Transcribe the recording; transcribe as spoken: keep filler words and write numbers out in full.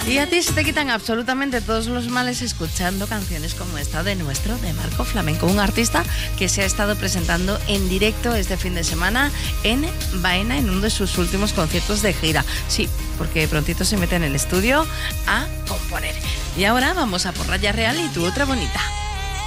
Y a ti se te quitan absolutamente todos los males escuchando canciones como esta de nuestro, de Marco Flamenco, un artista que se ha estado presentando en directo este fin de semana en Baena en uno de sus últimos conciertos de gira. Sí, porque prontito se mete en el estudio a componer. Y ahora vamos a por Raya Real y tu otra bonita.